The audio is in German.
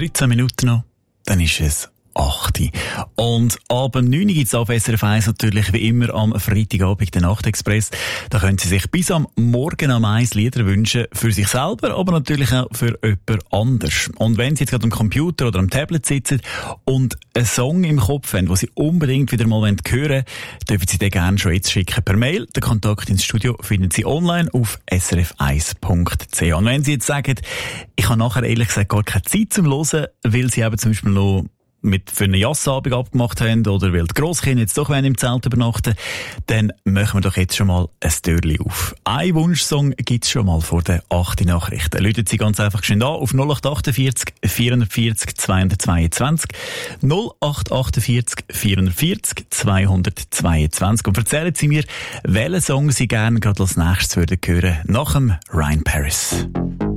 13 Minuten noch, dann ist es 8. Und ab 9 Uhr gibt es auf SRF 1 natürlich wie immer am Freitagabend den Nachtexpress. Da können Sie sich bis am Morgen am 1 Lieder wünschen, für sich selber, aber natürlich auch für jemand anders. Und wenn Sie jetzt gerade am Computer oder am Tablet sitzen und einen Song im Kopf haben, den Sie unbedingt wieder mal hören wollen, dürfen Sie den gerne schon jetzt schicken per Mail. Den Kontakt ins Studio finden Sie online auf srf1.ch. Und wenn Sie jetzt sagen, ich habe nachher ehrlich gesagt gar keine Zeit zum Hören, weil Sie eben zum Beispiel noch für einen Jassabend abgemacht haben oder weil die Grosskinder jetzt doch im Zelt übernachten, dann machen wir doch jetzt schon mal ein Türchen auf. Ein Wunschsong gibt's schon mal vor den 8 Nachrichten. Läutet Sie ganz einfach schnell an auf 0848 440 222 0848 440 222 und erzählen Sie mir, welchen Song Sie gerne gerade als nächstes würden hören nach dem Ryan Paris.